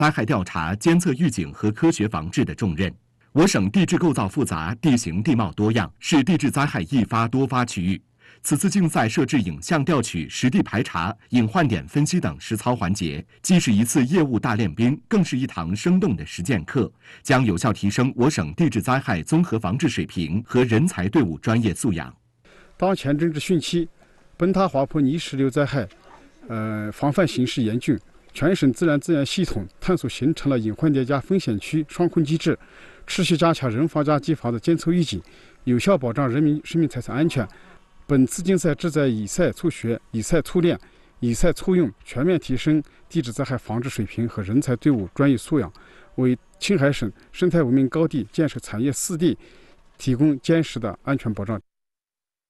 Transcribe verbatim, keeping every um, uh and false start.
灾害调查、监测预警和科学防治的重任。我省地质构造复杂，地形地貌多样，是地质灾害易发多发区域。此次竞赛设置影像调取、实地排查、隐患点分析等实操环节，既是一次业务大练兵，更是一堂生动的实践课，将有效提升我省地质灾害综合防治水平和人才队伍专业素养。 当前正值汛期，崩塌滑坡泥石流灾害，呃，防范形势严峻。全省自然资源系统探索形成了隐患叠加风险区双控机制，持续加强人防加机防的监测预警，有效保障人民生命财产安全。本次竞赛旨在以赛促学、以赛促练、以赛促用，全面提升地质灾害防治水平和人才队伍专业素养，为青海省生态文明高地建设产业四地提供坚实的安全保障。